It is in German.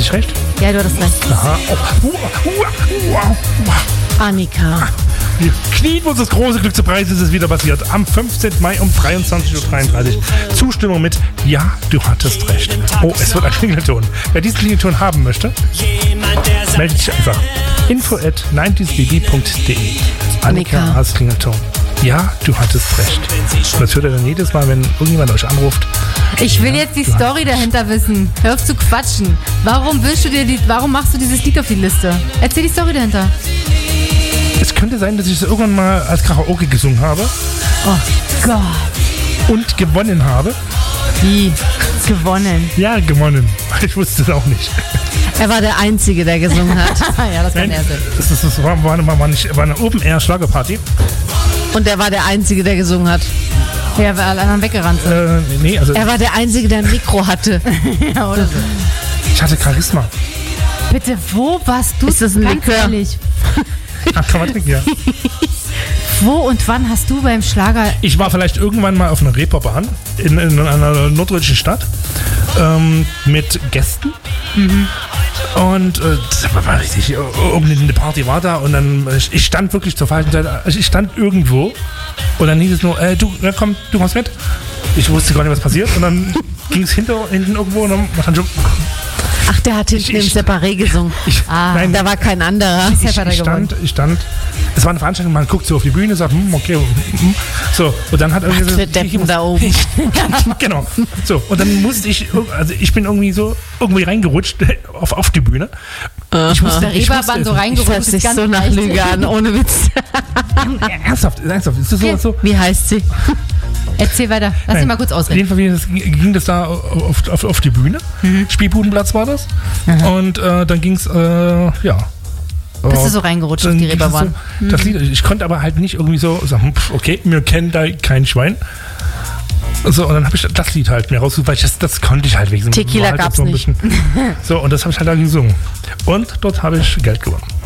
ich recht? Ja, du hattest recht. Aha. Annika. Kniet uns das große Glück zu Preis, ist es wieder passiert. Am 15. Mai um 23.33 Uhr. Zustimmung mit Ja, du hattest recht. Oh, es wird ein Klingelton. Wer diesen Klingelton haben möchte, meldet sich einfach. info@90sbb.de. Annika als Klingelton. Ja, du hattest recht. Und das hört ihr dann jedes Mal, wenn irgendjemand euch anruft. Ich will jetzt die Story dahinter wissen. Hör auf zu quatschen. Warum machst du dieses Lied auf die Liste? Erzähl die Story dahinter. Es könnte sein, dass ich es irgendwann mal als Karaoke gesungen habe. Oh Gott. Und gewonnen habe. Wie? Gewonnen? Ja, gewonnen. Ich wusste es auch nicht. Er war der Einzige, der gesungen hat. Ja, das kann er sein. Das war eine Open-Air-Schlagerparty. Und er war der Einzige, der gesungen hat. Ja, weil alle anderen weggerannt sind. Nee, also Er war der Einzige, der ein Mikro hatte. Ja, oder so. ich hatte Charisma. Bitte, wo warst du? Ist das ein Ganz Likör? ehrlich. Ach, kann man trinken, ja. Wo und wann hast du beim Schlager... Ich war vielleicht irgendwann mal auf einer Reeperbahn in einer norddeutschen Stadt mit Gästen. Und das war richtig, irgendeine Party war da und dann, ich stand wirklich zur falschen Seite, also ich stand irgendwo und dann hieß es nur, du, na komm, du kommst mit. Ich wusste gar nicht, was passiert und dann ging es hinten irgendwo und dann war dann schon... Ach, der hat hinten im Separé gesungen. Nein, Da war kein anderer. ich stand, es war eine Veranstaltung, man guckt so auf die Bühne, sagt, okay, so, und dann hat irgendwie für Deppen da oben. Genau, so, und dann musste ich bin irgendwie reingerutscht auf die Bühne. Ich wusste, Reeperbahn so Das reingerutscht. hört sich ganz so nach leicht. Lüge an, ohne Witz. ernsthaft, ist das so? Wie heißt sie? Erzähl weiter. Lass ihn mal kurz ausreden. Jedenfalls ging das da auf die Bühne. Spielbudenplatz war das. Und dann ging es, ja. Bist du so reingerutscht auf die Reeperbahn? Das Lied, ich konnte aber halt nicht irgendwie so sagen, okay, mir kennt da kein Schwein. So, und dann habe ich das Lied halt mir rausgesucht, weil das konnte ich halt wegen Tequila halt gab's so ein nicht. bisschen. So, und das habe ich halt da gesungen. Und dort habe ich Geld gewonnen.